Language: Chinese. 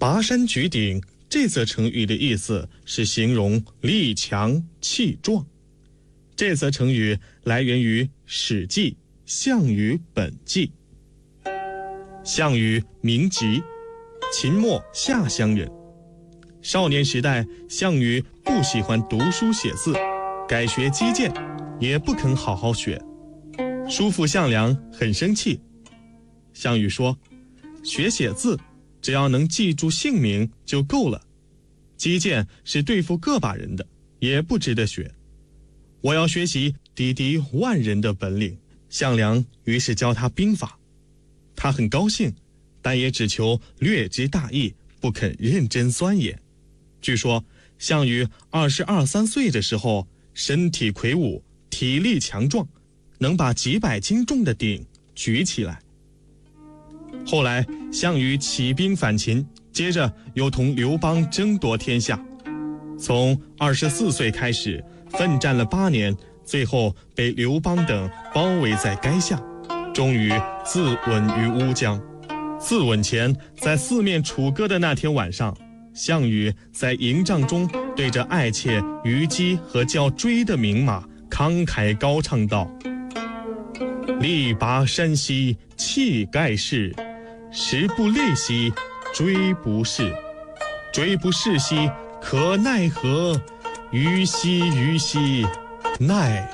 拔山举鼎这则成语的意思是形容力强气壮。这则成语来源于《史记·项羽本纪》。项羽名籍，秦末下乡人。少年时代，项羽不喜欢读书写字，改学击剑，也不肯好好学。叔父项梁很生气。项羽说：学写字只要能记住姓名就够了，击剑是对付个把人的，也不值得学。我要学习敌敌万人的本领。项梁于是教他兵法，他很高兴，但也只求略知大义，不肯认真钻研。据说项羽22、23岁的时候，身体魁梧，体力强壮，能把几百斤重的鼎举起来。后来项羽起兵反秦，接着又同刘邦争夺天下。从24岁开始，奋战了8年，最后被刘邦等包围在垓下，终于自刎于乌江。自刎前，在四面楚歌的那天晚上，项羽在营帐中对着爱妾虞姬和叫追的名马慷慨高唱道：力拔山兮气盖世，时不利兮骓不逝，骓不逝兮可奈何，虞兮虞兮奈